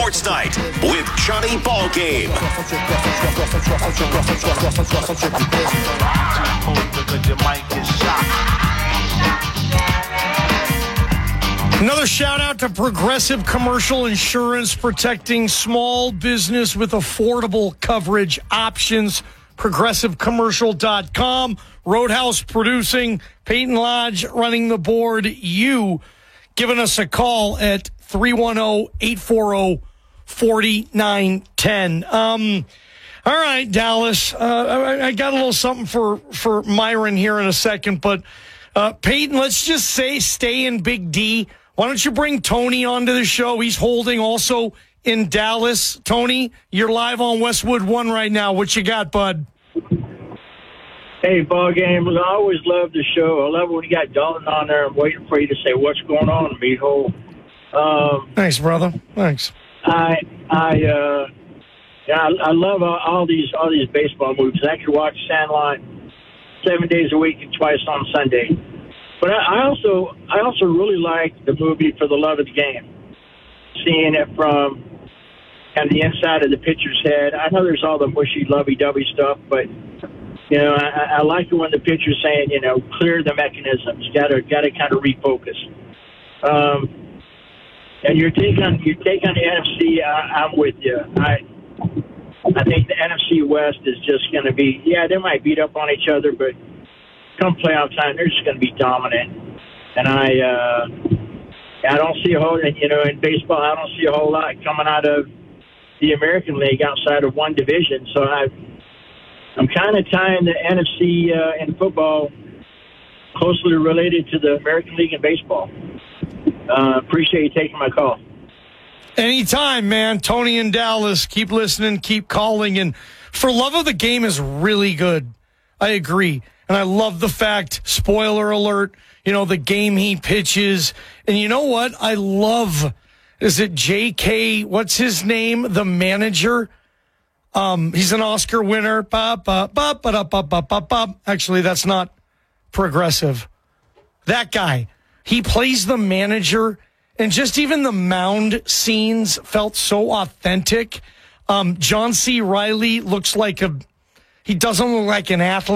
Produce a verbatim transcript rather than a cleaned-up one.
Sports Night with Johnny Ballgame. Another shout out to Progressive Commercial Insurance, protecting small business with affordable coverage options. progressive commercial dot com. Roadhouse producing, Peyton Lodge running the board. You giving us a call at three one zero, eight four zero, four nine one zero. Um, all right, Dallas. Uh, I, I got a little something for, for Myron here in a second, but uh, Peyton, let's just say stay in Big D. Why don't you bring Tony onto the show? He's holding also in Dallas. Tony, you're live on Westwood One right now. What you got, bud? Hey, ball game. I always love the show. I love when you got Dalton on there. I'm waiting for you to say what's going on, meathole. Um, Thanks, brother. Thanks. I I uh, yeah, I, I love all, all these all these baseball movies. I could watch Sandlot seven days a week and twice on Sunday. But I, I also I also really like the movie For the Love of the Game. Seeing it from kind of the inside of the pitcher's head. I know there's all the mushy, lovey-dovey stuff, but you know, I, I like it when the pitcher's saying, you know, clear the mechanisms. Got to got to kind of refocus. Um, and your take on your take on the N F C, I, I'm with you. I I think the N F C West is just going to be, yeah, they might beat up on each other, but come playoff time, they're just going to be dominant. And I, uh, I don't see a whole, you know, in baseball, I don't see a whole lot coming out of the American League outside of one division. So I, I'm kind of tying the N F C uh, in football closely related to the American League in baseball. Uh, appreciate you taking my call. Anytime, man. Tony in Dallas. Keep listening. Keep calling. And For Love of the Game is really good. I agree. And I love the fact, spoiler alert, you know, the game he pitches. And you know what? I love, is it J K, what's his name? The manager. Um, he's an Oscar winner. Ba, ba, ba, ba, ba, ba, ba, ba. Actually, that's not Progressive. That guy. He plays the manager, and just even the mound scenes felt so authentic. Um, John C. Reilly looks like a, he doesn't look like an athlete.